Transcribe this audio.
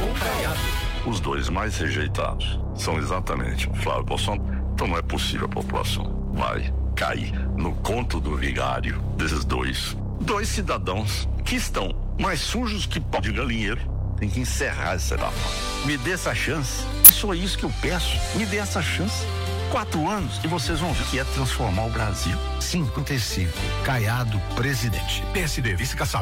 com Caiado. Os dois mais rejeitados são exatamente o Flávio Bolsonaro. Então não é possível a população vai cair no conto do vigário desses dois cidadãos que estão mais sujos que pau de galinheiro. Tem que encerrar essa etapa. Me dê essa chance. É só isso que eu peço. Me dê essa chance. 4 anos e vocês vão ver que é transformar o Brasil. 55. Caiado, presidente. PSD, vice-caçado.